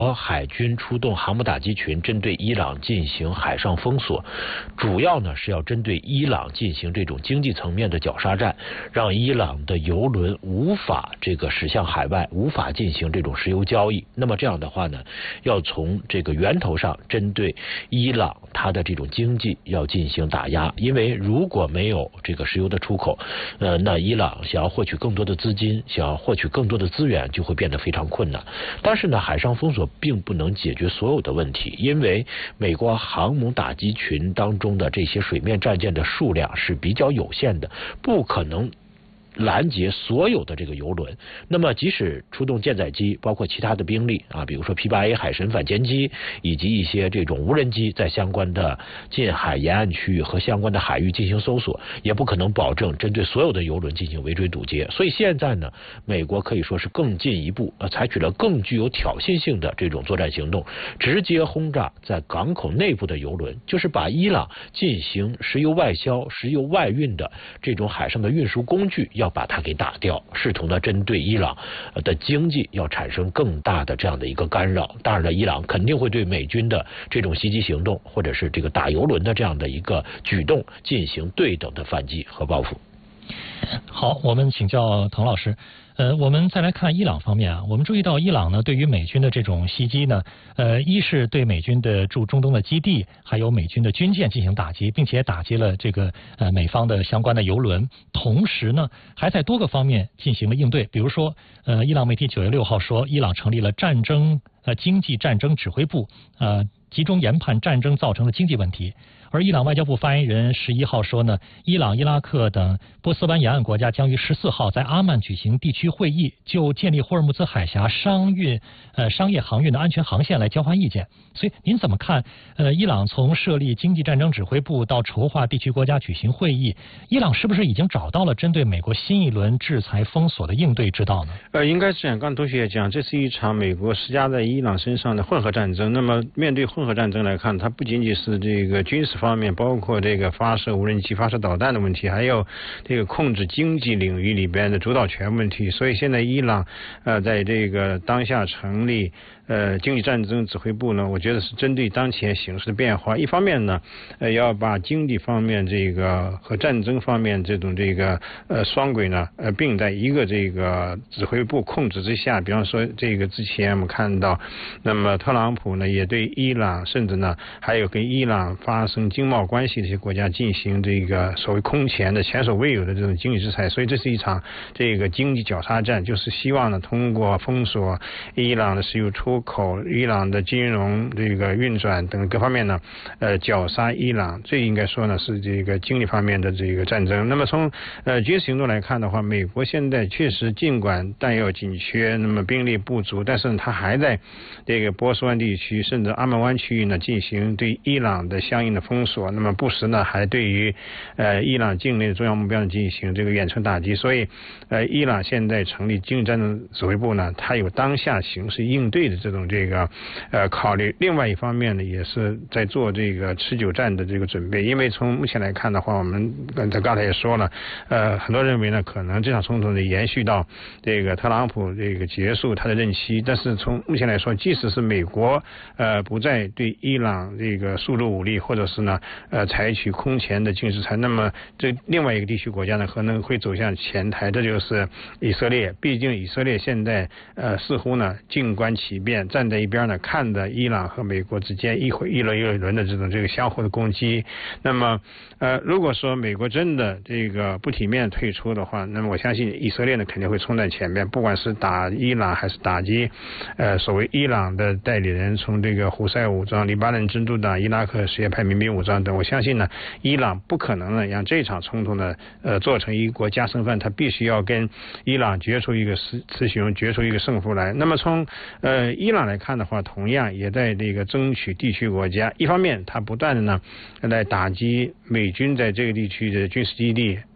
海军出动航母打击群针对伊朗进行海上封锁，主要呢是要针对伊朗进行这种经济层面的绞杀战，让伊朗的油轮无法驶向海外，无法进行这种石油交易。那么这样的话呢，要从这个源头上针对伊朗它的这种经济要进行打压，因为如果没有这个石油的出口，那伊朗想要获取更多的资金，想要获取更多的资源就会变得非常困难。但是呢，海上封锁并不能解决所有的问题，因为美国航母打击群当中的这些水面战舰的数量是比较有限的，不可能拦截所有的这个油轮。那么即使出动舰载机，包括其他的兵力啊，比如说 P-8A 海神反潜机以及一些这种无人机，在相关的近海沿岸区域和相关的海域进行搜索，也不可能保证针对所有的油轮进行围追堵截。所以现在呢，美国可以说是更进一步采取了更具有挑衅性的这种作战行动，直接轰炸在港口内部的油轮，就是把伊朗进行石油外销、石油外运的这种海上的运输工具要把它给打掉，试图呢针对伊朗的经济要产生更大的这样的一个干扰。当然了，伊朗肯定会对美军的这种袭击行动或者是这个打油轮的这样的一个举动进行对等的反击和报复。 好，我们请教滕老师。我们再来看伊朗方面啊，我们注意到伊朗呢对于美军的这种袭击呢，一是对美军的驻中东的基地，还有美军的军舰进行打击，并且打击了这个美方的相关的油轮，同时呢还在多个方面进行了应对。比如说，伊朗媒体9月6号说，伊朗成立了经济战争指挥部，集中研判战争造成的经济问题。而伊朗外交部发言人11号说呢，伊朗、伊拉克等波斯湾沿岸国家将于14号在阿曼举行地区会议，就建立霍尔木兹海峡商业航运的安全航线来交换意见。所以您怎么看？伊朗从设立经济战争指挥部到筹划地区国家举行会议，伊朗是不是已经找到了针对美国新一轮制裁封锁的应对之道呢？ 应该是这样。刚同学也讲，这是一场美国施加在伊朗身上的混合战争。那么面对混合战争来看，它不仅仅是这个军事方面，包括这个发射无人机、发射导弹的问题，还有这个控制经济领域里边的主导权问题。所以现在伊朗在这个当下成立经济战争指挥部呢，我觉得是针对当前形势的变化。一方面呢，要把经济方面这个和战争方面这种双轨呢并在一个这个指挥部控制之下。比方说这个之前我们看到，那么特朗普呢也对伊朗，甚至呢还有跟伊朗发生经贸关系的一些国家进行这个所谓空前的前所未有的这种经济制裁。所以这是一场这个经济绞杀战，就是希望呢通过封锁伊朗的石油出口、伊朗的金融这个运转等各方面呢，绞杀伊朗。这应该说呢是这个经济方面的这个战争。那么从军事行动来看的话，美国现在确实尽管弹药紧缺，那么兵力不足，但是它还在这个波斯湾地区甚至阿曼湾区域呢进行对伊朗的相应的封锁。那么不时呢还对于伊朗境内的重要目标进行这个远程打击。所以伊朗现在成立经济战争指挥部呢，它有当下形势应对的这种考虑。另外一方面呢，也是在做这个持久战的这个准备。因为从目前来看的话，我们刚才也说了，很多认为呢，可能这场冲突呢延续到这个特朗普这个结束他的任期。但是从目前来说，即使是美国不再对伊朗这个诉诸武力，或者是呢采取空前的经济制裁，那么这另外一个地区国家呢可能会走向前台，这就是以色列。毕竟以色列现在似乎呢静观其变，站在一边呢看着伊朗和美国之间一轮的这个相互的攻击。那么如果说美国真的这个不体面退出的话，那么我相信以色列呢肯定会冲在前面，不管是打伊朗还是打击所谓伊朗的代理人，从这个胡塞武装、黎巴嫩真主党、伊拉克什叶派民兵武装等。我相信呢伊朗不可能呢让这场冲突呢做成一国加生饭，他必须要跟伊朗决出一个雌雄，决出一个胜负来。那么从伊朗来看的话，同样也在这个争取地区国家。一方面他不断的呢来打击美军在这个地区的军事基地，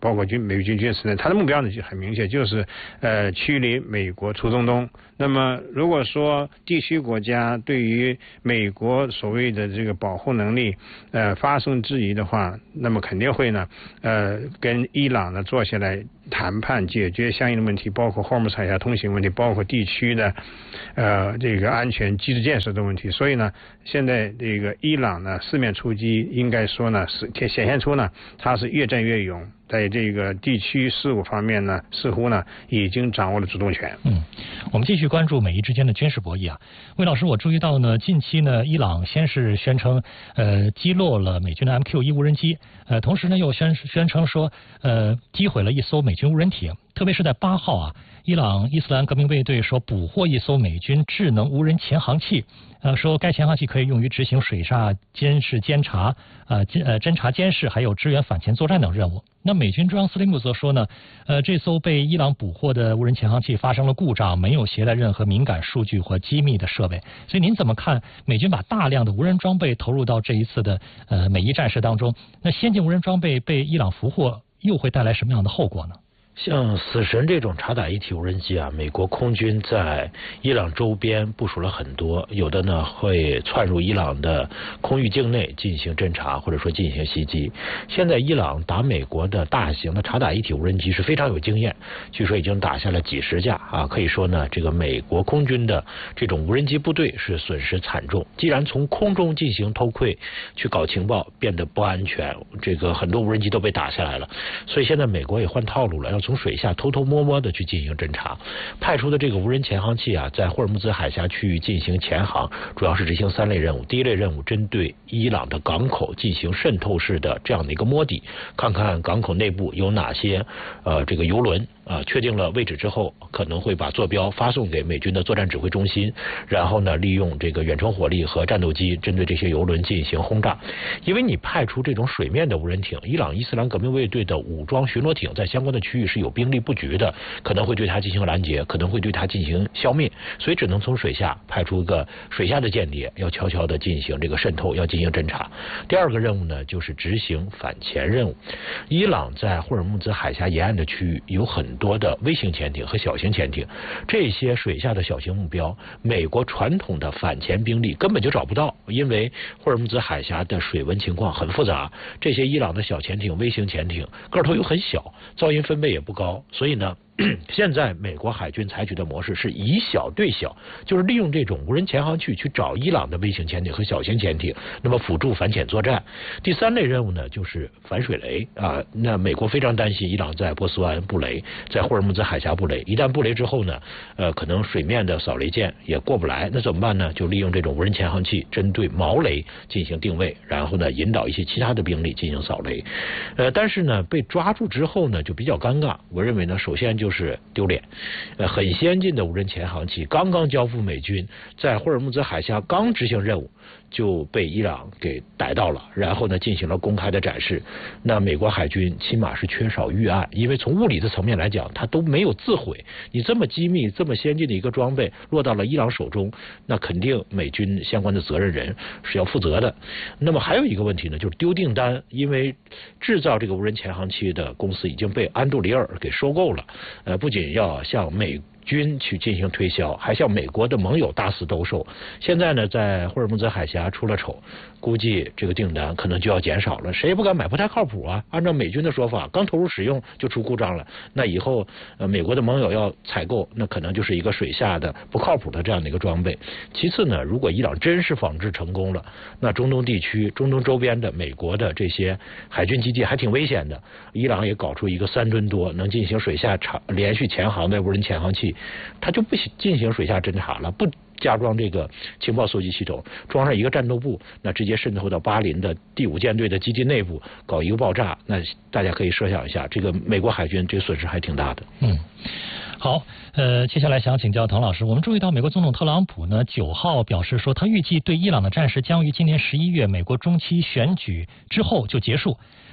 包括美军军事呢，它的目标呢就很明确，就是驱离美国出中东。那么如果说地区国家对于美国所谓的这个保护能力发生质疑的话，那么肯定会呢跟伊朗呢坐下来谈判，解决相应的问题，包括霍尔木兹海峡通行问题，包括地区的这个安全机制建设的问题。所以呢，现在这个伊朗呢四面出击，应该说呢是显现出呢它是越战越勇，在这个地区事务方面呢，似乎呢已经掌握了主动权。 我们继续关注美伊之间的军事博弈啊。魏老师，我注意到呢，近期呢，伊朗先是宣称击落了美军的 MQ-1无人机，同时呢又宣称说击毁了一艘美军无人艇。特别是在8号啊，伊朗伊斯兰革命卫队说捕获一艘美军智能无人潜航器，说该潜航器可以用于执行水下监视、侦察、监视，还有支援反潜作战等任务。那美军中央司令部则说呢，这艘被伊朗捕获的无人潜航器发生了故障，没有携带任何敏感数据和机密的设备。所以您怎么看美军把大量的无人装备投入到这一次的美伊战事当中？那先进无人装备被伊朗俘获，又会带来什么样的后果呢？ 像死神这种察打一体无人机啊，美国空军在伊朗周边部署了很多，有的呢会窜入伊朗的空域境内进行侦察，或者说进行袭击。现在伊朗打美国的大型的察打一体无人机是非常有经验，据说已经打下了几十架啊，可以说呢，这个美国空军的这种无人机部队是损失惨重。既然从空中进行偷窥去搞情报变得不安全，这个很多无人机都被打下来了，所以现在美国也换套路了，要从水下偷偷摸摸的去进行侦察，派出的这个无人潜航器啊，在霍尔木兹海峡区域进行潜航，主要是执行3类任务。第一类任务，针对伊朗的港口进行渗透式的这样的一个摸底，看看港口内部有哪些这个油轮。确定了位置之后，可能会把坐标发送给美军的作战指挥中心，然后呢，利用这个远程火力和战斗机针对这些油轮进行轰炸。因为你派出这种水面的无人艇，伊朗伊斯兰革命卫队的武装巡逻艇在相关的区域是有兵力布局的，可能会对它进行拦截，可能会对它进行消灭，所以只能从水下派出一个水下的间谍，要悄悄的进行这个渗透，要进行侦察。第二个任务呢，就是执行反潜任务。伊朗在霍尔木兹海峡沿岸的区域有很多的微型潜艇和小型潜艇，这些水下的小型目标，美国传统的反潜兵力根本就找不到，因为霍尔木兹海峡的水文情况很复杂，这些伊朗的小潜艇、微型潜艇个头又很小，噪音分贝也不高，所以呢，现在美国海军采取的模式是以小对小，就是利用这种无人潜航器去找伊朗的微型潜艇和小型潜艇，那么辅助反潜作战。第3类任务呢，就是反水雷啊。那美国非常担心伊朗在波斯湾布雷，在霍尔木兹海峡布雷，一旦布雷之后呢，可能水面的扫雷舰也过不来，那怎么办呢？就利用这种无人潜航器针对锚雷进行定位，然后呢引导一些其他的兵力进行扫雷。但是呢被抓住之后呢就比较尴尬，我认为呢首先就是丢脸，很先进的无人潜航器刚刚交付美军，在霍尔木兹海峡刚执行任务就被伊朗给逮到了，然后呢进行了公开的展示。那美国海军起码是缺少预案，因为从物理的层面来讲，它都没有自毁。你这么机密、这么先进的一个装备落到了伊朗手中，那肯定美军相关的责任人是要负责的。那么还有一个问题呢，就是丢订单，因为制造这个无人潜航器的公司已经被安杜里尔给收购了，不仅要向美军去进行推销，还向美国的盟友大肆兜售。现在呢，在霍尔木兹海峡出了丑，估计这个订单可能就要减少了，谁也不敢买，不太靠谱啊。按照美军的说法，刚投入使用就出故障了，那以后美国的盟友要采购，那可能就是一个水下的不靠谱的这样的一个装备。其次呢，如果伊朗真是仿制成功了，那中东地区、中东周边的美国的这些海军基地还挺危险的。伊朗也搞出一个3吨多能进行水下连续潜航的无人潜航器，它就不进行水下侦察了，不加装这个情报搜集系统，装上一个战斗部，那直接渗透到巴林的第5舰队的基地内部搞一个爆炸，那大家可以设想一下，这个美国海军这个损失还挺大的。 好，接下来想请教滕老师，我们注意到美国总统特朗普呢9号表示说，他预计对伊朗的战事将于今年11月美国中期选举之后就结束，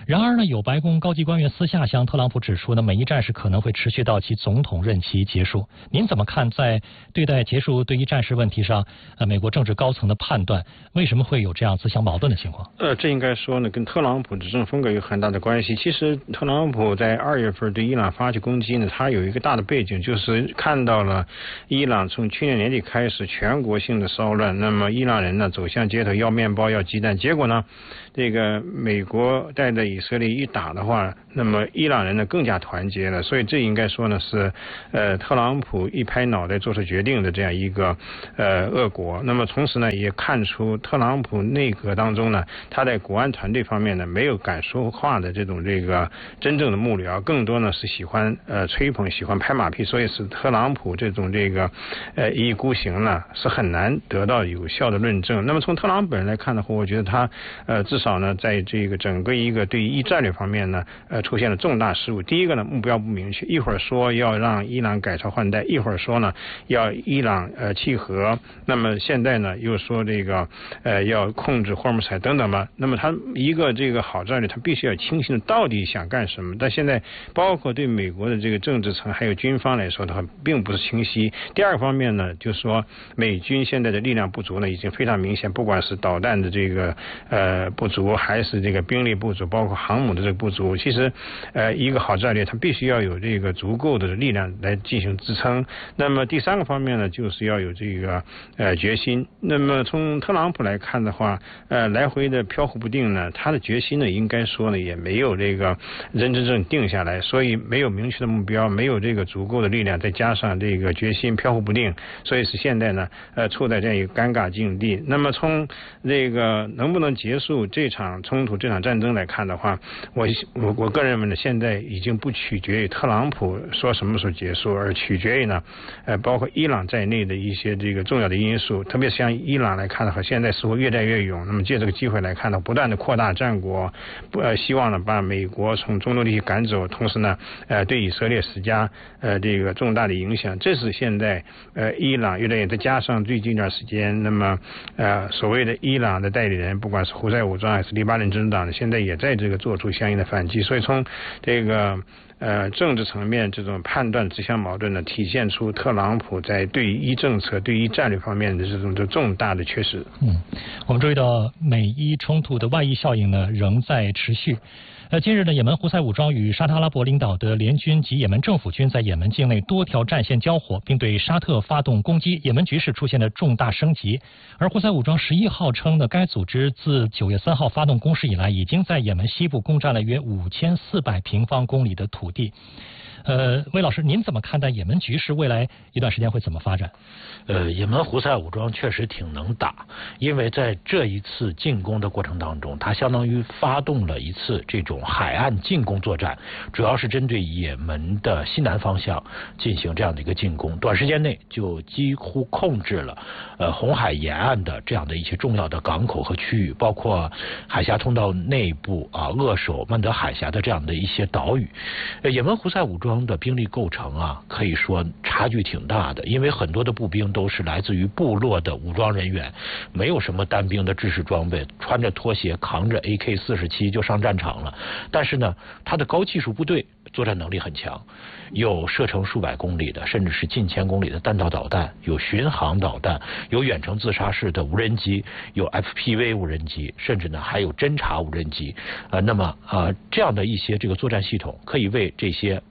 然而呢，有白宫高级官员私下向特朗普指出呢，美伊战事可能会持续到其总统任期结束。您怎么看在对待结束对伊战事问题上，美国政治高层的判断为什么会有这样自相矛盾的情况？ 这应该说呢，跟特朗普执政风格有很大的关系。其实特朗普在2月份对伊朗发起攻击呢，他有一个大的背景，就是看到了伊朗从去年年底开始全国性的骚乱，那么伊朗人呢走向街头要面包要鸡蛋，结果呢这个美国带着以色列一打的话，那么伊朗人呢更加团结了，所以这应该说呢是特朗普一拍脑袋做出决定的这样一个恶果。那么同时呢也看出特朗普内阁当中呢，他在国安团队方面呢没有敢说话的这种这个真正的幕僚，更多呢是喜欢吹捧喜欢拍马屁，所以是特朗普这种这个一意孤行呢是很难得到有效的论证。那么从特朗普本人来看的话，我觉得他至少呢在这个整个一个对伊战略方面呢出现了重大失误。第一个呢目标不明确，一会儿说要让伊朗改朝换代，一会儿说呢要伊朗契合，那么现在呢又说这个要控制霍姆斯海等等吧。那么他一个这个好战略，他必须要清晰的到底想干什么，但现在包括对美国的这个政治层还有军方来说的话并不是清晰。第二个方面呢就是说美军现在的力量不足呢已经非常明显，不管是导弹的这个不足，还是这个兵力不足，包括航母的这个不足。其实一个好战略它必须要有这个足够的力量来进行支撑。那么第三个方面呢就是要有这个决心。那么从特朗普来看的话来回的飘忽不定呢，他的决心呢应该说呢也没有这个真正定下来，所以没有明确的目标，没有这个足够的力量，再加上这个决心飘忽不定，所以是现在呢处在这样一个尴尬境地。那么从这个能不能结束这场冲突这场战争来看的话，我个人认为呢现在已经不取决于特朗普说什么时候结束，而取决于呢包括伊朗在内的一些这个重要的因素。特别是像伊朗来看的话，现在似乎越战越勇，那么借这个机会来看呢，不断的扩大战果，希望呢把美国从中东地区赶走，同时呢对以色列施加这个重大的影响。这是现在伊朗越战越，再加上最近一段时间，那么所谓的伊朗的代理人，不管是胡塞武装还是黎巴嫩执政党，现在也在这个做出相应的反击。所以从这个政治层面这种判断自相矛盾呢，体现出特朗普在对伊政策对伊战略方面的这种重大的缺失。 我们注意到美伊冲突的外溢效应呢仍在持续。近日呢，也门胡塞武装与沙特阿拉伯领导的联军及也门政府军在也门境内多条战线交火，并对沙特发动攻击，也门局势出现了重大升级。而胡塞武装11号称呢，该组织自9月3号发动攻势以来，已经在也门西部攻占了约5400平方公里的土地。魏老师，您怎么看待也门局势未来一段时间会怎么发展？ 也门胡塞武装确实挺能打，因为在这一次进攻的过程当中，它相当于发动了一次这种海岸进攻作战，主要是针对也门的西南方向进行这样的一个进攻，短时间内就几乎控制了红海沿岸的这样的一些重要的港口和区域，包括海峡通道内部扼守曼德海峡的这样的一些岛屿。也门胡塞武装的兵力构成可以说差距挺大的，因为很多的步兵都是来自于部落的武装人员，没有什么单兵的制式装备，穿着拖鞋扛着 AK-47就上战场了。但是呢，他的高技术部队作战能力很强，有射程数百公里的甚至是近千公里的弹道导弹，有巡航导弹，有远程自杀式的无人机，有 FPV 无人机，甚至呢还有侦察无人机。那么这样的一些这个作战系统可以为这些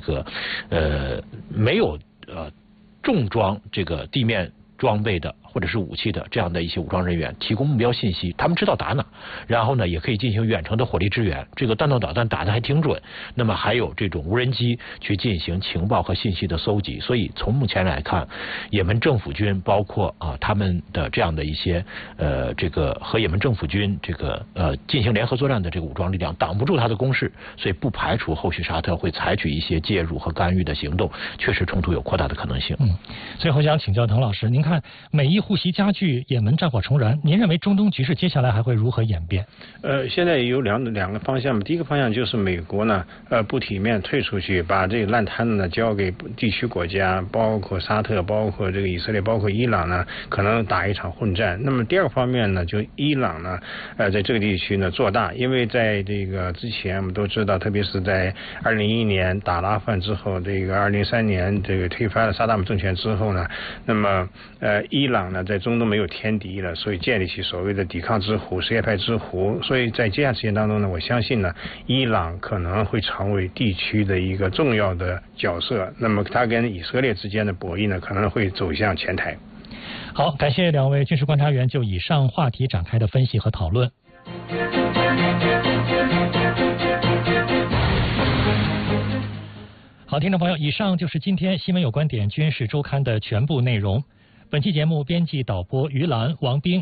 没有重装这个地面装备的或者是武器的这样的一些武装人员提供目标信息，他们知道打哪，然后呢也可以进行远程的火力支援，这个弹道导弹打得还挺准。那么还有这种无人机去进行情报和信息的搜集。所以从目前来看，也门政府军包括他们的这样的一些这个和也门政府军这个进行联合作战的这个武装力量挡不住他的攻势，所以不排除后续沙特会采取一些介入和干预的行动，确实冲突有扩大的可能性。 最后想请教滕老师，您看美伊互袭加剧，也门战火重燃。您认为中东局势接下来还会如何演变？ 现在有两个方向。第一个方向就是美国呢，不体面退出去，把这个烂摊子呢交给地区国家，包括沙特，包括这个以色列，包括伊朗呢，可能打一场混战。那么第二个方面呢，就伊朗呢，在这个地区呢做大，因为在这个之前我们都知道，特别是在2011年打了阿富汗之后，这个2003年这个推翻了萨达姆政权之后呢，那么伊朗呢在中东没有天敌了，所以建立起所谓的抵抗之湖、什叶派之湖。所以在接下来时间当中呢，我相信呢，伊朗可能会成为地区的一个重要的角色。那么它跟以色列之间的博弈呢，可能会走向前台。 好，感谢两位军事观察员就以上话题展开的分析和讨论。好，听众朋友，以上就是今天新闻有观点军事周刊的全部内容。本期节目编辑导播于兰、王斌。